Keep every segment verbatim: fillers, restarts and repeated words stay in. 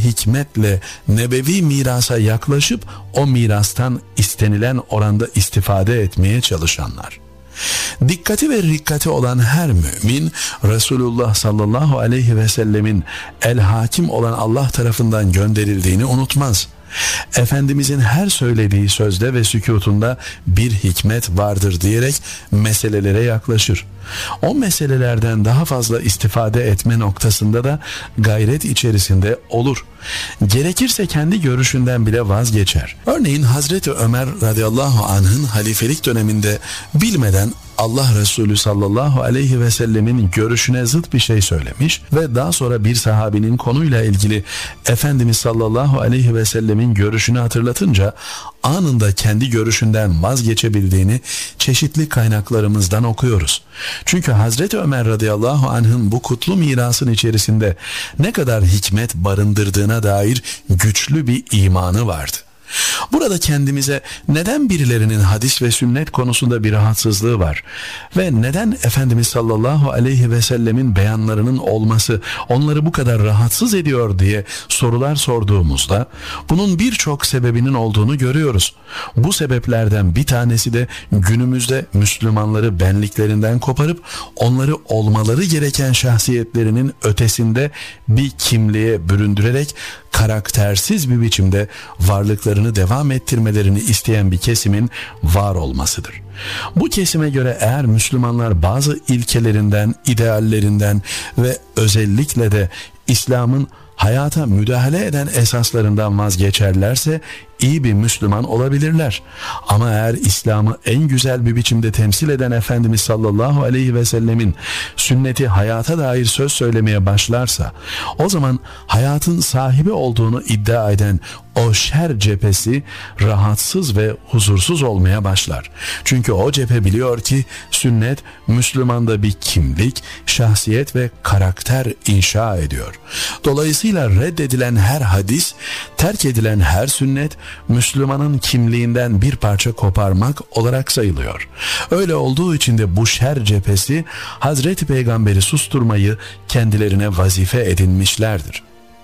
hikmetle nebevi mirasa yaklaşıp o mirastan istenilen oranda istifade etmeye çalışanlar. Dikkati ve rikkati olan her mümin Resulullah sallallahu aleyhi ve sellemin el hakim olan Allah tarafından gönderildiğini unutmaz. Efendimizin her söylediği sözde ve sükutunda bir hikmet vardır diyerek meselelere yaklaşır. O meselelerden daha fazla istifade etme noktasında da gayret içerisinde olur. Gerekirse kendi görüşünden bile vazgeçer. Örneğin Hazreti Ömer radıyallahu anh'ın halifelik döneminde bilmeden Allah Resulü sallallahu aleyhi ve sellemin görüşüne zıt bir şey söylemiş ve daha sonra bir sahabinin konuyla ilgili Efendimiz sallallahu aleyhi ve sellemin görüşünü hatırlatınca anında kendi görüşünden vazgeçebildiğini çeşitli kaynaklarımızdan okuyoruz. Çünkü Hazreti Ömer radıyallahu anh'ın bu kutlu mirasın içerisinde ne kadar hikmet barındırdığına dair güçlü bir imanı vardı. Burada kendimize neden birilerinin hadis ve sünnet konusunda bir rahatsızlığı var ve neden Efendimiz sallallahu aleyhi ve sellemin beyanlarının olması onları bu kadar rahatsız ediyor diye sorular sorduğumuzda bunun birçok sebebinin olduğunu görüyoruz. Bu sebeplerden bir tanesi de günümüzde Müslümanları benliklerinden koparıp onları olmaları gereken şahsiyetlerinin ötesinde bir kimliğe büründürerek karaktersiz bir biçimde varlıklarını devam ettirmelerini isteyen bir kesimin var olmasıdır. Bu kesime göre eğer Müslümanlar bazı ilkelerinden, ideallerinden ve özellikle de İslam'ın hayata müdahale eden esaslarından vazgeçerlerse iyi bir Müslüman olabilirler. Ama eğer İslam'ı en güzel bir biçimde temsil eden Efendimiz sallallahu aleyhi ve sellemin sünneti hayata dair söz söylemeye başlarsa o zaman hayatın sahibi olduğunu iddia eden o şer cephesi rahatsız ve huzursuz olmaya başlar. Çünkü o cephe biliyor ki sünnet Müslümanda bir kimlik, şahsiyet ve karakter inşa ediyor. Dolayısıyla reddedilen her hadis, terk edilen her sünnet Müslümanın kimliğinden bir parça koparmak olarak sayılıyor. Öyle olduğu için de bu şer cephesi Hazreti Peygamber'i susturmayı kendilerine vazife edinmişlerdir.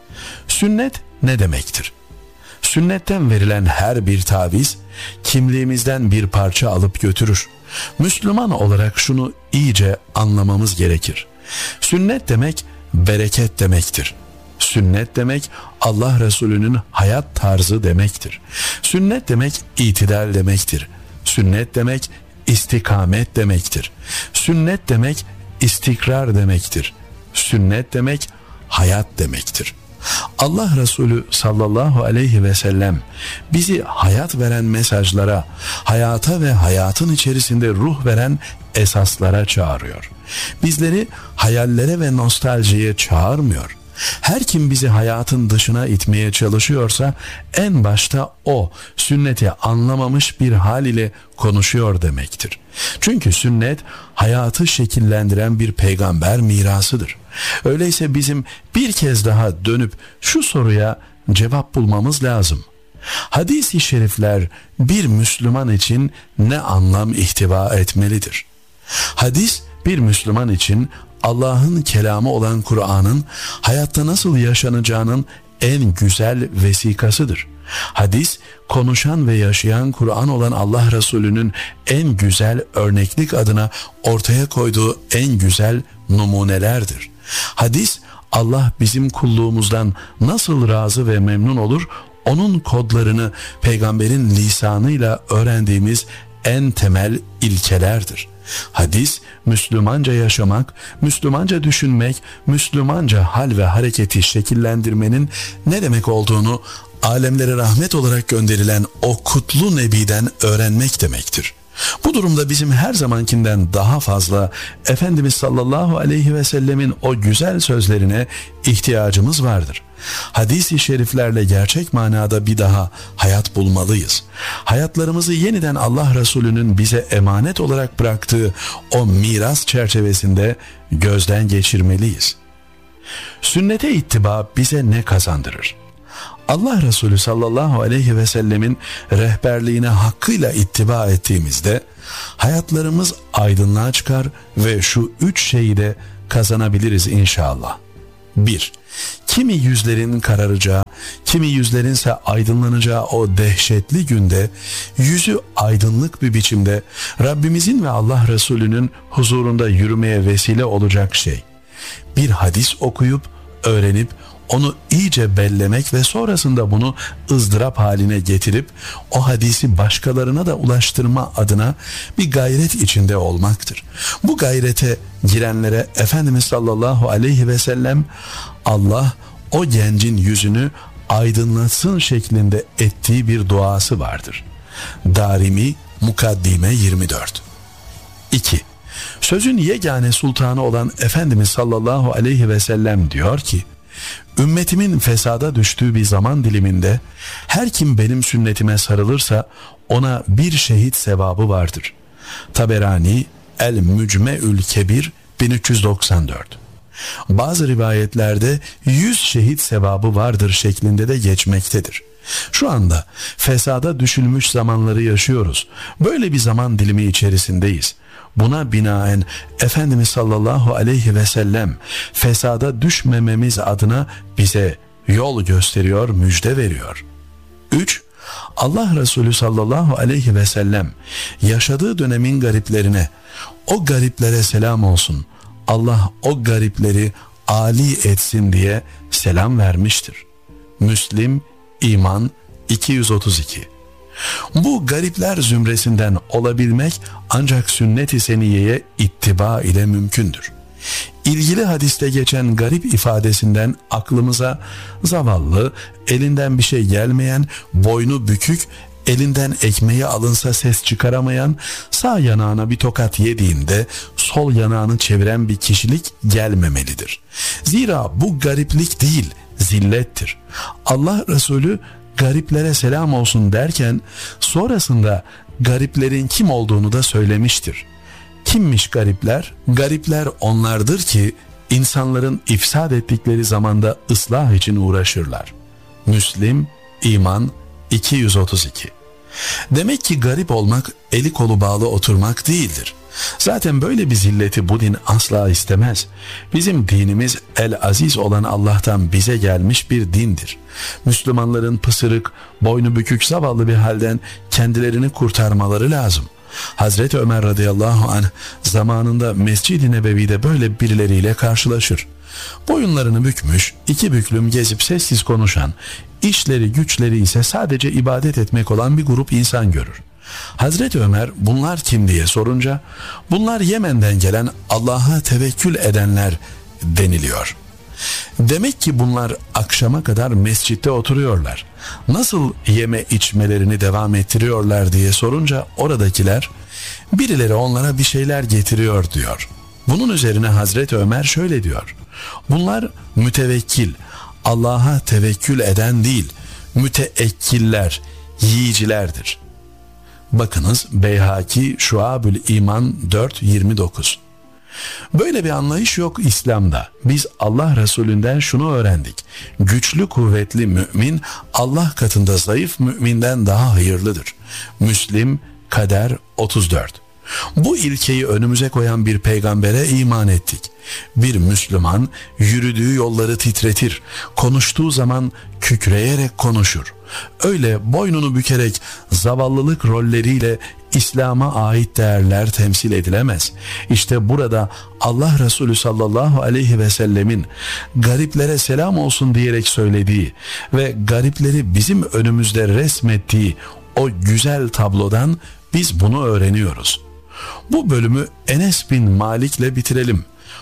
Sünnet ne demektir? Sünnetten verilen her bir taviz kimliğimizden bir parça alıp götürür. Müslüman olarak şunu iyice anlamamız gerekir. Sünnet demek bereket demektir. Sünnet demek Allah Resulü'nün hayat tarzı demektir. Sünnet demek itidal demektir. Sünnet demek istikamet demektir. Sünnet demek istikrar demektir. Sünnet demek hayat demektir. Allah Resulü sallallahu aleyhi ve sellem bizi hayat veren mesajlara, hayata ve hayatın içerisinde ruh veren esaslara çağırıyor. Bizleri hayallere ve nostaljiye çağırmıyor. Her kim bizi hayatın dışına itmeye çalışıyorsa en başta o sünneti anlamamış bir hal ile konuşuyor demektir. Çünkü sünnet hayatı şekillendiren bir peygamber mirasıdır. Öyleyse bizim bir kez daha dönüp şu soruya cevap bulmamız lazım. Hadis-i şerifler bir Müslüman için ne anlam ihtiva etmelidir? Hadis bir Müslüman için Allah'ın kelamı olan Kur'an'ın hayatta nasıl yaşanacağının en güzel vesikasıdır. Hadis, konuşan ve yaşayan Kur'an olan Allah Resulü'nün en güzel örneklik adına ortaya koyduğu en güzel numunelerdir. Hadis, Allah bizim kulluğumuzdan nasıl razı ve memnun olur, onun kodlarını peygamberin lisanıyla öğrendiğimiz en temel ilkelerdir. Hadis, Müslümanca yaşamak, Müslümanca düşünmek, Müslümanca hal ve hareketi şekillendirmenin ne demek olduğunu alemlere rahmet olarak gönderilen o kutlu Nebi'den öğrenmek demektir. Bu durumda bizim her zamankinden daha fazla Efendimiz sallallahu aleyhi ve sellemin o güzel sözlerine ihtiyacımız vardır. Hadis-i şeriflerle gerçek manada bir daha hayat bulmalıyız. Hayatlarımızı yeniden Allah Resulü'nün bize emanet olarak bıraktığı o miras çerçevesinde gözden geçirmeliyiz. Sünnete ittiba bize ne kazandırır? Allah Resulü sallallahu aleyhi ve sellemin rehberliğine hakkıyla ittiba ettiğimizde hayatlarımız aydınlığa çıkar ve şu üç şeyi de kazanabiliriz inşallah. bir. Kimi yüzlerin kararacağı, kimi yüzlerinse aydınlanacağı o dehşetli günde yüzü aydınlık bir biçimde Rabbimizin ve Allah Resulü'nün huzurunda yürümeye vesile olacak şey. Bir hadis okuyup, öğrenip, onu iyice bellemek ve sonrasında bunu ızdırap haline getirip o hadisi başkalarına da ulaştırma adına bir gayret içinde olmaktır. Bu gayrete girenlere Efendimiz sallallahu aleyhi ve sellem Allah o gencin yüzünü aydınlatsın şeklinde ettiği bir duası vardır. Darimi Mukaddime yirmi dört. iki. Sözün yegane sultanı olan Efendimiz sallallahu aleyhi ve sellem diyor ki, ümmetimin fesada düştüğü bir zaman diliminde her kim benim sünnetime sarılırsa ona bir şehit sevabı vardır. Taberani El-Mücme'ül Kebir bin üç yüz doksan dört. Bazı rivayetlerde yüz şehit sevabı vardır şeklinde de geçmektedir. Şu anda fesada düşülmüş zamanları yaşıyoruz. Böyle bir zaman dilimi içerisindeyiz. Buna binaen Efendimiz sallallahu aleyhi ve sellem fesada düşmememiz adına bize yol gösteriyor, müjde veriyor. üç. Allah Resulü sallallahu aleyhi ve sellem yaşadığı dönemin gariplerine, o gariplere selam olsun, Allah o garipleri âli etsin diye selam vermiştir. Müslim İman iki yüz otuz iki. Bu garipler zümresinden olabilmek ancak sünnet-i seniyeye ittiba ile mümkündür. İlgili hadiste geçen garip ifadesinden aklımıza zavallı, elinden bir şey gelmeyen, boynu bükük, elinden ekmeği alınsa ses çıkaramayan, sağ yanağına bir tokat yediğinde sol yanağını çeviren bir kişilik gelmemelidir. Zira bu gariplik değil, zillettir. Allah Resulü gariplere selam olsun derken sonrasında gariplerin kim olduğunu da söylemiştir. Kimmiş garipler? Garipler onlardır ki insanların ifsad ettikleri zamanda ıslah için uğraşırlar. Müslim İman iki yüz otuz iki. Demek ki garip olmak eli kolu bağlı oturmak değildir. Zaten böyle bir zilleti bu din asla istemez. Bizim dinimiz el-aziz olan Allah'tan bize gelmiş bir dindir. Müslümanların pısırık, boynu bükük zavallı bir halden kendilerini kurtarmaları lazım. Hazreti Ömer radıyallahu anh zamanında Mescid-i Nebevi'de böyle birileriyle karşılaşır. Boyunlarını bükmüş, iki büklüm gezip sessiz konuşan, işleri güçleri ise sadece ibadet etmek olan bir grup insan görür. Hazreti Ömer bunlar kim diye sorunca bunlar Yemen'den gelen Allah'a tevekkül edenler deniliyor. Demek ki bunlar akşama kadar mescitte oturuyorlar. Nasıl yeme içmelerini devam ettiriyorlar diye sorunca oradakiler birileri onlara bir şeyler getiriyor diyor. Bunun üzerine Hazreti Ömer şöyle diyor: bunlar mütevekkil, Allah'a tevekkül eden değil, müteekkiller, yiyicilerdir. Bakınız Beyhaki Şuabül İman dört yirmi dokuz. Böyle bir anlayış yok İslam'da. Biz Allah Resulü'nden şunu öğrendik: güçlü kuvvetli mümin Allah katında zayıf müminden daha hayırlıdır. Müslim Kader otuz dört. Bu ilkeyi önümüze koyan bir peygambere iman ettik. Bir Müslüman yürüdüğü yolları titretir, konuştuğu zaman kükreyerek konuşur. Öyle boynunu bükerek zavallılık rolleriyle İslam'a ait değerler temsil edilemez. İşte burada Allah Resulü sallallahu aleyhi ve sellemin gariplere selam olsun diyerek söylediği ve garipleri bizim önümüzde resmettiği o güzel tablodan biz bunu öğreniyoruz. Bu bölümü Enes bin Malik'le bitirelim.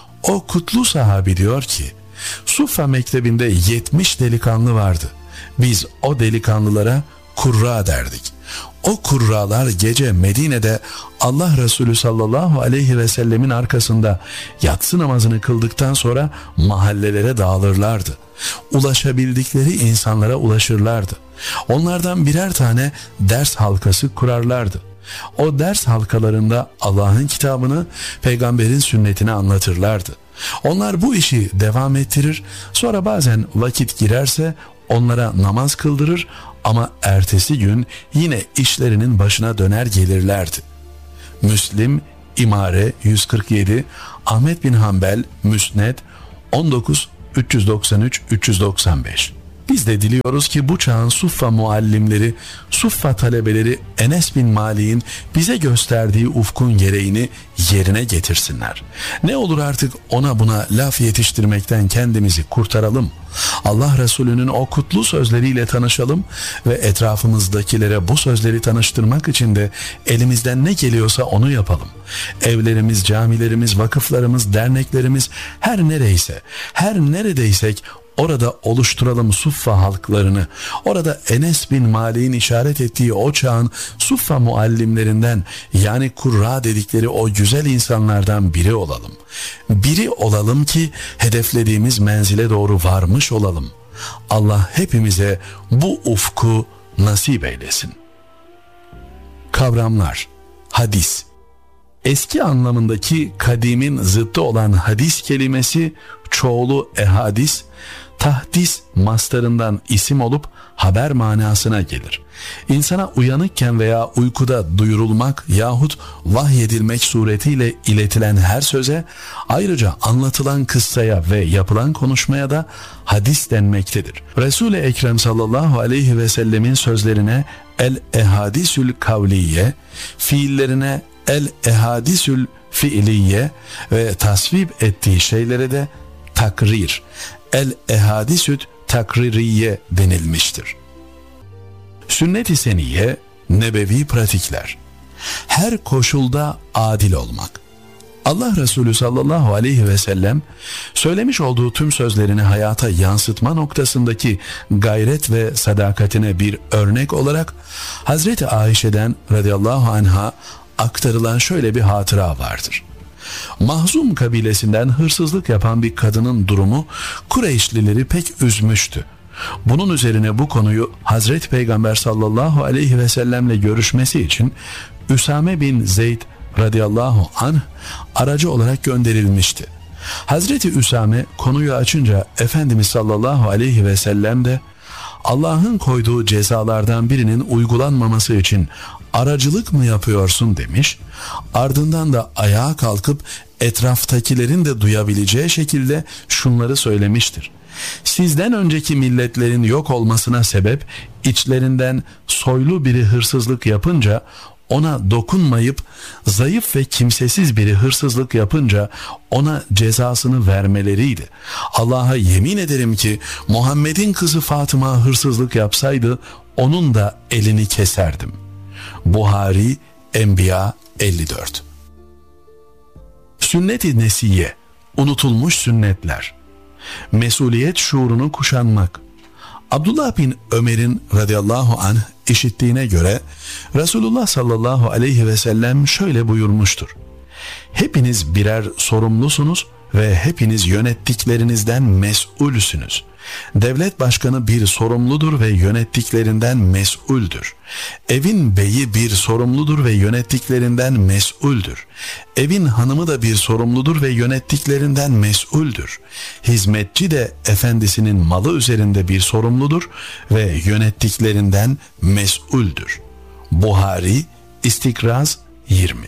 O kutlu sahabi diyor ki, Suffa mektebinde yetmiş delikanlı vardı. Biz o delikanlılara kurra derdik. O kurralar gece Medine'de Allah Resulü sallallahu aleyhi ve sellemin arkasında yatsı namazını kıldıktan sonra mahallelere dağılırlardı. Ulaşabildikleri insanlara ulaşırlardı. Onlardan birer tane ders halkası kurarlardı. O ders halkalarında Allah'ın kitabını, peygamberin sünnetini anlatırlardı. Onlar bu işi devam ettirir, sonra bazen vakit girerse onlara namaz kıldırır ama ertesi gün yine işlerinin başına döner gelirlerdi. Müslim İmare yüz kırk yedi, Ahmet bin Hanbel Müsned on dokuz üç yüz doksan üç üç yüz doksan beş. Biz de diliyoruz ki bu çağın Suffa muallimleri, Suffa talebeleri Enes bin Malik'in bize gösterdiği ufkun gereğini yerine getirsinler. Ne olur artık ona buna laf yetiştirmekten kendimizi kurtaralım. Allah Resulü'nün o kutlu sözleriyle tanışalım ve etrafımızdakilere bu sözleri tanıştırmak için de elimizden ne geliyorsa onu yapalım. Evlerimiz, camilerimiz, vakıflarımız, derneklerimiz, her nereyse, her neredeysek orada oluşturalım Suffa halklarını. Orada Enes bin Malik'in işaret ettiği o çağın Suffa muallimlerinden, yani kurra dedikleri o güzel insanlardan biri olalım. Biri olalım ki hedeflediğimiz menzile doğru varmış olalım. Allah hepimize bu ufku nasip eylesin. Kavramlar. Hadis. Eski anlamındaki kadimin zıttı olan hadis kelimesi çoğulu ehadis, tahdis mastarından isim olup haber manasına gelir. İnsana uyanıkken veya uykuda duyurulmak yahut vahyedilmek suretiyle iletilen her söze, ayrıca anlatılan kıssaya ve yapılan konuşmaya da hadis denmektedir. Resul-i Ekrem sallallahu aleyhi ve sellemin sözlerine el ehadisül kavliye, fiillerine el ehadisül fiiliye ve tasvip ettiği şeylere de takrir, el ehadisüt takririye denilmiştir. Sünnet-i seniyye, nebevi pratikler. Her koşulda adil olmak. Allah Resulü sallallahu aleyhi ve sellem söylemiş olduğu tüm sözlerini hayata yansıtma noktasındaki gayret ve sadakatine bir örnek olarak Hazreti Ayşe'den radıyallahu anha aktarılan şöyle bir hatıra vardır. Mahzum kabilesinden hırsızlık yapan bir kadının durumu Kureyşlileri pek üzmüştü. Bunun üzerine bu konuyu Hazreti Peygamber sallallahu aleyhi ve sellemle görüşmesi için Üsame bin Zeyd radıyallahu anh aracı olarak gönderilmişti. Hazreti Üsame konuyu açınca Efendimiz sallallahu aleyhi ve sellem de Allah'ın koyduğu cezalardan birinin uygulanmaması için aracılık mı yapıyorsun demiş, ardından da ayağa kalkıp etraftakilerin de duyabileceği şekilde şunları söylemiştir. Sizden önceki milletlerin yok olmasına sebep içlerinden soylu biri hırsızlık yapınca ona dokunmayıp zayıf ve kimsesiz biri hırsızlık yapınca ona cezasını vermeleriydi. Allah'a yemin ederim ki Muhammed'in kızı Fatıma hırsızlık yapsaydı onun da elini keserdim. Buhari Enbiya elli dört. Sünnet-i nesiye, unutulmuş sünnetler. Mesuliyet şuurunu kuşanmak. Abdullah bin Ömer'in radıyallahu anh işittiğine göre Resulullah sallallahu aleyhi ve sellem şöyle buyurmuştur. Hepiniz birer sorumlusunuz ve hepiniz yönettiklerinizden mesulsünüz. Devlet başkanı bir sorumludur ve yönettiklerinden mesuldür. Evin beyi bir sorumludur ve yönettiklerinden mesuldür. Evin hanımı da bir sorumludur ve yönettiklerinden mesuldür. Hizmetçi de efendisinin malı üzerinde bir sorumludur ve yönettiklerinden mesuldür. Buhari İstikraz yirmi.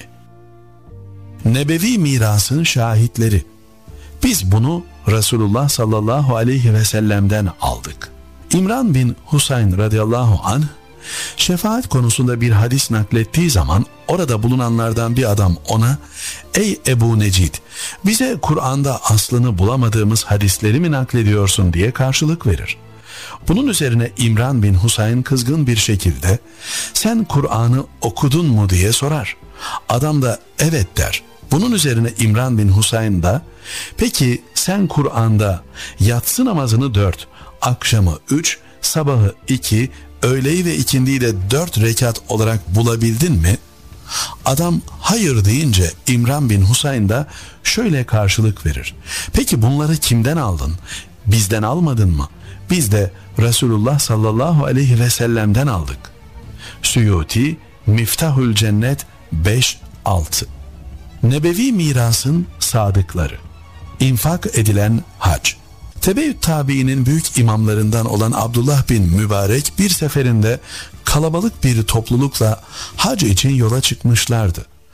Nebevi mirasın şahitleri. Biz bunu Resulullah sallallahu aleyhi ve sellem'den aldık. İmran bin Husayn radıyallahu anh şefaat konusunda bir hadis naklettiği zaman orada bulunanlardan bir adam ona "Ey Ebu Necid, bize Kur'an'da aslını bulamadığımız hadisleri mi naklediyorsun?" diye karşılık verir. Bunun üzerine İmran bin Husayn kızgın bir şekilde "Sen Kur'an'ı okudun mu?" diye sorar. Adam da "Evet" der. Bunun üzerine İmran bin Husayn da "Peki sen Kur'an'da yatsı namazını dört, akşamı üç, sabahı iki, öğleyi ve ikindiyi de dört rekat olarak bulabildin mi?" Adam hayır deyince İmran bin Husayn da şöyle karşılık verir. "Peki bunları kimden aldın? Bizden almadın mı? Biz de Resulullah sallallahu aleyhi ve sellem'den aldık." Suyuti Miftahül Cennet beş altı. Nebevi mirasın sadıkları. İnfak edilen hac. Tebeyyüt tabiinin büyük imamlarından olan Abdullah bin Mübarek bir seferinde kalabalık bir toplulukla hac için yola çıkmışlardı.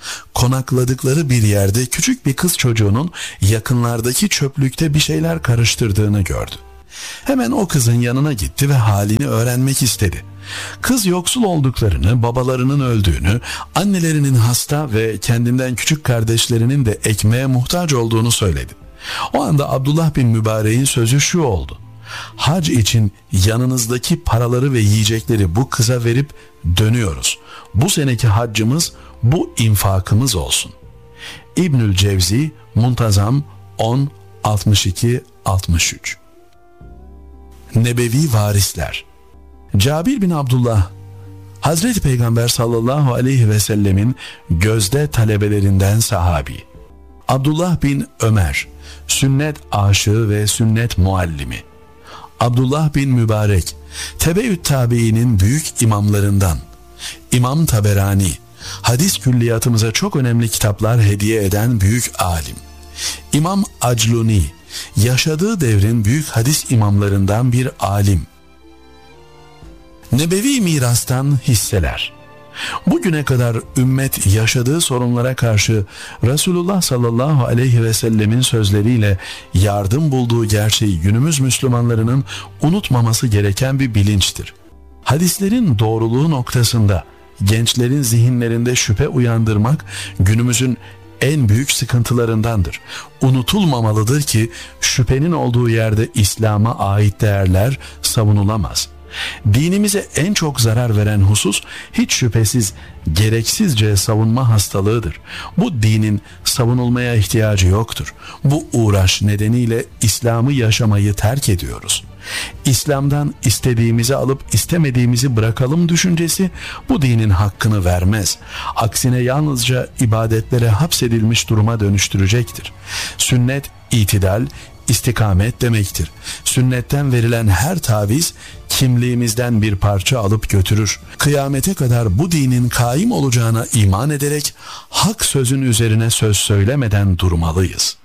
Konakladıkları bir yerde küçük bir kız çocuğunun yakınlardaki çöplükte bir şeyler karıştırdığını gördü. Hemen o kızın yanına gitti ve halini öğrenmek istedi. Kız yoksul olduklarını, babalarının öldüğünü, annelerinin hasta ve kendinden küçük kardeşlerinin de ekmeğe muhtaç olduğunu söyledi. O anda Abdullah bin Mübarek'in sözü şu oldu: hac için yanınızdaki paraları ve yiyecekleri bu kıza verip dönüyoruz. Bu seneki haccımız bu infakımız olsun. İbnül Cevzi, Muntazam on altmış iki altmış üç. Nebevi varisler. Cabir bin Abdullah, Hazreti Peygamber sallallahu aleyhi ve sellemin gözde talebelerinden sahabi. Abdullah bin Ömer, sünnet aşığı ve sünnet muallimi. Abdullah bin Mübarek, Tebeü't Tabiinin büyük imamlarından. İmam Taberani, hadis külliyatımıza çok önemli kitaplar hediye eden büyük alim. İmam Acluni, yaşadığı devrin büyük hadis imamlarından bir alim. Nebevi mirastan hisseler. Bugüne kadar ümmet yaşadığı sorunlara karşı Resulullah sallallahu aleyhi ve sellemin sözleriyle yardım bulduğu gerçeği günümüz Müslümanlarının unutmaması gereken bir bilinçtir. Hadislerin doğruluğu noktasında gençlerin zihinlerinde şüphe uyandırmak günümüzün en büyük sıkıntılarındandır. Unutulmamalıdır ki şüphenin olduğu yerde İslam'a ait değerler savunulamaz. Dinimize en çok zarar veren husus hiç şüphesiz gereksizce savunma hastalığıdır. Bu dinin savunulmaya ihtiyacı yoktur. Bu uğraş nedeniyle İslam'ı yaşamayı terk ediyoruz. İslam'dan istediğimizi alıp istemediğimizi bırakalım düşüncesi bu dinin hakkını vermez. Aksine yalnızca ibadetlere hapsedilmiş duruma dönüştürecektir. Sünnet, itidal, istikamet demektir. Sünnetten verilen her taviz kimliğimizden bir parça alıp götürür. Kıyamete kadar bu dinin kaim olacağına iman ederek hak sözün üzerine söz söylemeden durmalıyız.